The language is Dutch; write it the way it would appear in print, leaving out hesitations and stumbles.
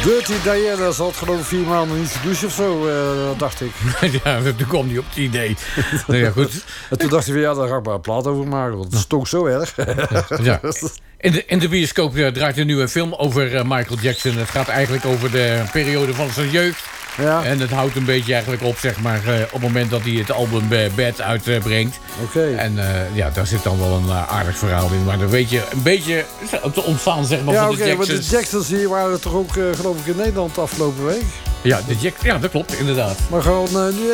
Dirty Diana zat geloof ik 4 maanden niet te douchen of zo, dacht ik. Ja, toen kwam hij op het idee. Nou ja, goed. En toen dacht hij van ja, daar ga ik maar een plaat over maken. Want het stonk zo erg. Ja. In de bioscoop draait een nieuwe film over Michael Jackson. Het gaat eigenlijk over de periode van zijn jeugd. Ja. En het houdt een beetje eigenlijk op, zeg maar, op het moment dat hij het album Bad uitbrengt. Oké. En ja, daar zit dan wel een aardig verhaal in. Maar dan weet je een beetje te ontstaan, zeg maar, Ja, van de oké, maar Jacksons. de Jacksons hier waren toch ook, geloof ik, in Nederland afgelopen week. Ja, dat klopt, inderdaad. Maar gewoon nu